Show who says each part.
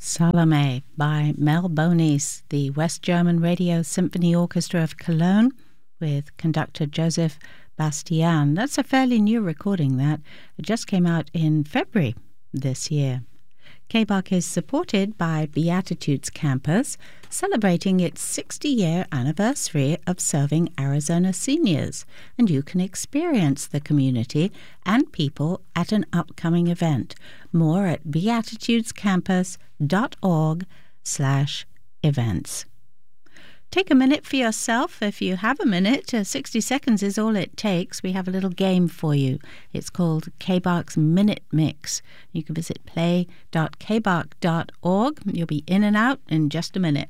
Speaker 1: Salome by Mel Bonis, the West German Radio Symphony Orchestra of Cologne with conductor Joseph Bastian. That's a fairly new recording that. It just came out in February this year. KBAK is supported by Beatitudes Campus, celebrating its 60-year anniversary of serving Arizona seniors, and you can experience the community and people at an upcoming event. More at beatitudecampus.org/events. Take a minute for yourself if you have a minute. 60 seconds is all it takes. We have a little game for you. It's called KBAK's Minute Mix. You can visit play.kbak.org. You'll be in and out in just a minute.